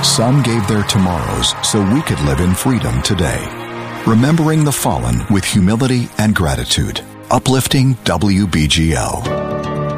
Some gave their tomorrows so we could live in freedom today. Remembering the fallen with humility and gratitude. Uplifting WBGO.